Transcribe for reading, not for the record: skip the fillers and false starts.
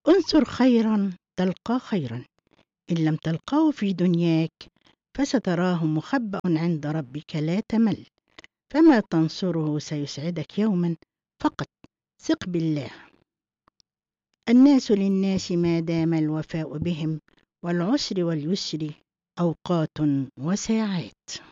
انصر خيرا تلقى خيرا، إن لم تلقاه في دنياك فستراه مخبأ عند ربك لا تمل، فما تنصره سيسعدك يوما، فقط ثق بالله. الناس للناس ما دام الوفاء بهم، والعسر واليسر أوقات وساعات.